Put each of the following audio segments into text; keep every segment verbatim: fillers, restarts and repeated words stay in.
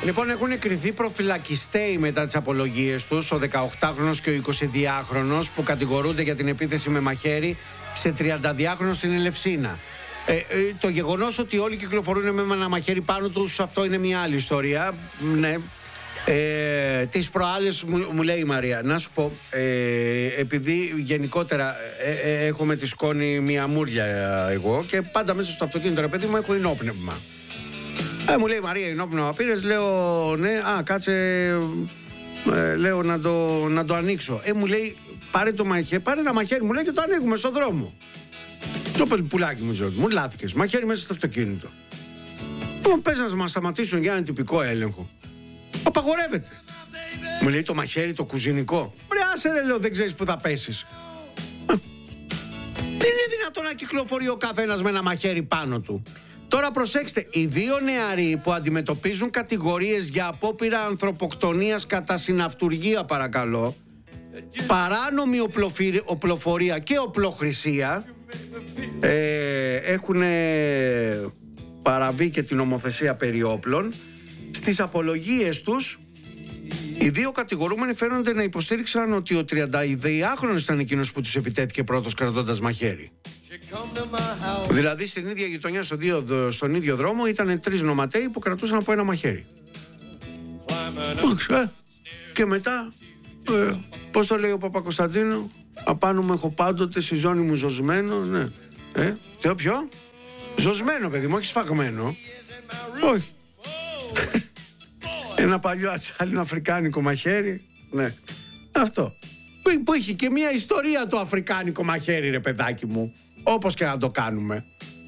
Λοιπόν, έχουν κριθεί προφυλακιστέοι μετά τις απολογίες τους, ο δεκαοκτάχρονος και ο εικοσιδυάχρονος που κατηγορούνται για την επίθεση με μαχαίρι σε τριανταδυάχρονο στην Ελευσίνα. Ε, ε, το γεγονός ότι όλοι κυκλοφορούν με ένα μαχαίρι πάνω τους, αυτό είναι μια άλλη ιστορία. Ναι. Ε, τις προάλλες μου, μου λέει η Μαρία, να σου πω, ε, επειδή γενικότερα ε, ε, έχω με τη σκόνη μια μούρια εγώ και πάντα μέσα στο αυτοκίνητο, ρε παιδί μου, έχω ενόπνευμα. Ε, μου λέει η Μαρία, ενόπνευμα πήρες? Λέω ναι. Α, κάτσε, ε, λέω να το, να το ανοίξω. Ε, μου λέει, πάρε το μαχαίρι, πάρε ένα μαχαίρι, μου λέει, και το ανοίγουμε στον δρόμο. Το πουλάκι μου, ζωή μου, λάθηκες, μαχαίρι μέσα στο αυτοκίνητο. Μου πες να μας σταματήσουν για ένα τυπικό έλεγχο. Απαγορεύεται. Μου λέει, το μαχαίρι το κουζινικό. Βρε άσε ρε, λέω, δεν ξέρεις που θα πέσεις. Δεν είναι δυνατόν να κυκλοφορεί ο καθένας με ένα μαχαίρι πάνω του. Τώρα προσέξτε, οι δύο νεαροί που αντιμετωπίζουν κατηγορίες για απόπειρα ανθρωποκτονίας κατά συναυτουργία, παρακαλώ, παράνομη οπλοφορία και οπλοχρησία, ε, έχουν παραβεί και την νομοθεσία περί όπλων. Στις απολογίες τους, οι δύο κατηγορούμενοι φαίνονται να υποστήριξαν ότι ο τριανταδυάχρονος ήταν εκείνος που τους επιτέθηκε πρώτος κρατώντας μαχαίρι. Δηλαδή στην ίδια γειτονιά, στον ίδιο, στον ίδιο δρόμο, ήταν τρεις νοματέοι που κρατούσαν από ένα μαχαίρι. Και μετά, ε, πώς το λέει ο Παπακοσταντίνο, απάνω μου έχω πάντοτε στη ζώνη μου ζωσμένο. Ναι. Ε, τι, ποιο? Ζωσμένο, παιδί μου, όχι σφαγμένο. Όχι. Ένα παλιό ατσάλι, αφρικάνικο μαχαίρι. Ναι. Αυτό. Που, που είχε και μια ιστορία το αφρικάνικο μαχαίρι, ρε παιδάκι μου. Όπως και να το κάνουμε.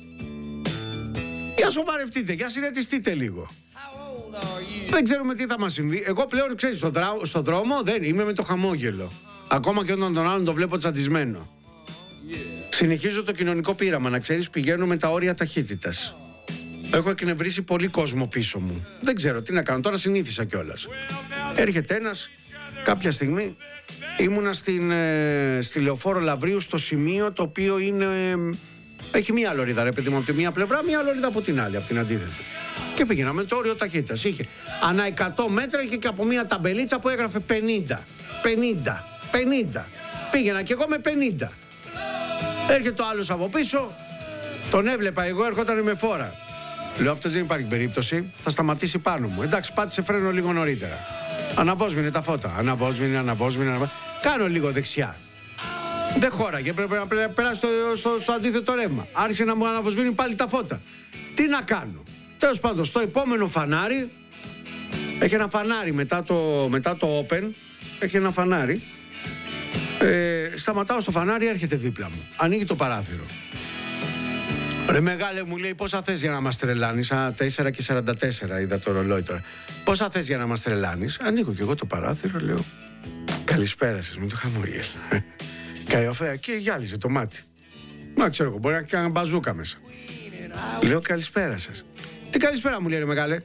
Για σοβαρευτείτε, για συνετιστείτε λίγο. Δεν ξέρουμε τι θα μας συμβεί. Εγώ πλέον, ξέρεις, στο, δρά, στο δρόμο δεν είμαι με το χαμόγελο. Ακόμα και όταν τον άλλον το βλέπω τσαντισμένο. Συνεχίζω το κοινωνικό πείραμα, να ξέρεις, πηγαίνω με τα όρια ταχύτητας. Έχω εκνευρίσει πολύ κόσμο πίσω μου. Δεν ξέρω τι να κάνω, τώρα συνήθισα κιόλας. Έρχεται ένας, κάποια στιγμή, ήμουνα στην, ε, στη Λεωφόρο Λαβρίου, στο σημείο το οποίο είναι, ε, έχει μία λωρίδα, ρε παιδί μου, από τη μία πλευρά, μία λωρίδα από την άλλη, από την αντίθετη. Και πήγαινα με το όριο ταχύτητας. Είχε ανά εκατό μέτρα, είχε και από μία ταμπελίτσα που έγραφε πενήντα, πενήντα, πενήντα. Πήγαινα κι εγώ με πενήντα. Έρχεται ο άλλος από πίσω, τον έβλεπα εγώ, έρχονταν με φόρα. Λέω, αυτό δεν υπάρχει περίπτωση, θα σταματήσει πάνω μου. Εντάξει, πάτησε φρένο λίγο νωρίτερα. Αναβόσβηνε τα φώτα. Αναβόσβηνε, αναβόσβηνε, αναβόσβηνε. Κάνω λίγο δεξιά. Δεν χώραγε, πρέπει να περάσει στο, στο, στο αντίθετο ρεύμα. Άρχισε να μου αναβοσβήνει πάλι τα φώτα. Τι να κάνω? Τέλος πάντων, στο επόμενο φανάρι, έχει ένα φανάρι μετά το, μετά το open, έχει ένα φανάρι. Ε, σταματάω στο φανάρι, έρχεται δίπλα μου. Ανοίγει το παράθυρο. Ρε μεγάλε, μου λέει, πόσα θες για να μας τρελάνεις? Α, τέσσερα και σαράντα τέσσερα είδα το ρολόι τώρα. Πόσα θες για να μας τρελάνεις? Ανοίγω κι εγώ το παράθυρο, λέω, καλησπέρα σας, με το χαμόγελο. Καλησπέρα, και γυάλιζε το μάτι. Μα ξέρω εγώ, μπορεί να κάνει μπαζούκα μέσα. Λέω, καλησπέρα σας. Τι καλησπέρα, μου λέει, ρε μεγάλε?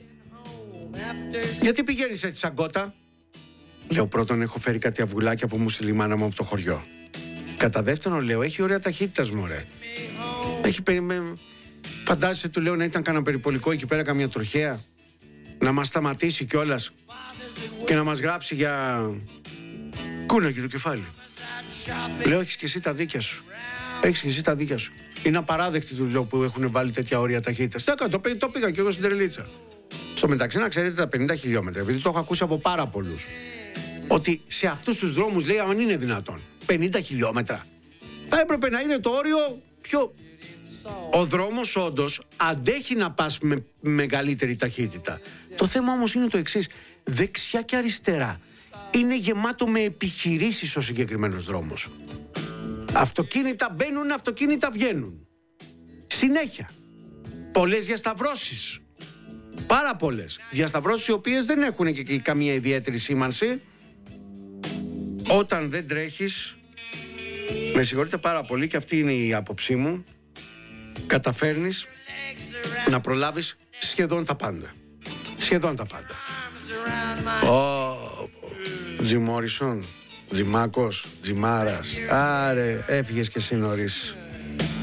Γιατί πηγαίνεις έτσι σαν κότα? Λέω, πρώτον, έχω φέρει κάτι αυγουλάκια που μου στείλει η μάνα μου από το χωριό. Κατά δεύτερον, λέω, έχει ωραία ταχύτητας, μωρέ. Έχει με... Φαντάζεσαι, του λέω, να ήταν κανένα περιπολικό εκεί πέρα, καμιά τροχέα, να μας σταματήσει κιόλας και να μας γράψει για... Κούνακι το κεφάλι. Λέω, έχεις και εσύ τα δίκια σου. Έχεις και εσύ τα δίκια σου. Είναι απαράδεκτη, του λέω, που έχουν βάλει τέτοια όρια ταχύτητας. Το, το, το πήγα κι εγώ στην τρελίτσα. Στο μεταξύ, να ξέρετε, τα πενήντα χιλιόμετρα, επειδή το έχω ακούσει από πάρα πολλούς, ότι σε αυτούς τους δρόμους, λέει, αν είναι δυνατόν, πενήντα χιλιόμετρα. Θα έπρεπε να είναι το όριο πιο... Ο δρόμος όντως αντέχει να πας με μεγαλύτερη ταχύτητα. Το θέμα όμως είναι το εξής. Δεξιά και αριστερά είναι γεμάτο με επιχειρήσεις ο συγκεκριμένος δρόμος. Αυτοκίνητα μπαίνουν, αυτοκίνητα βγαίνουν. Συνέχεια. Πολλές διασταυρώσεις. Πάρα πολλές διασταυρώσεις, οι οποίες δεν έχουν και καμία ιδιαίτερη σήμανση. Όταν δεν τρέχεις, με συγχωρείτε πάρα πολύ, και αυτή είναι η άποψή μου, καταφέρνεις να προλάβεις σχεδόν τα πάντα. Σχεδόν τα πάντα. Ω, Τζι Μόρισον, Τζιμάκος, Τζιμάρας. Άρε, έφυγες και εσύ νωρίς.